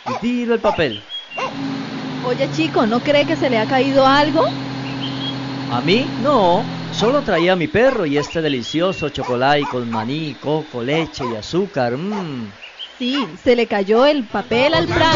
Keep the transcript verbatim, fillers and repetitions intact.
y tiro el papel. Oye, chico, ¿no cree que se le ha caído algo? ¿A mí? No, solo traía a mi perro y este delicioso chocolate con maní, coco, leche y azúcar. Mmm. Sí, se le cayó el papel al plato.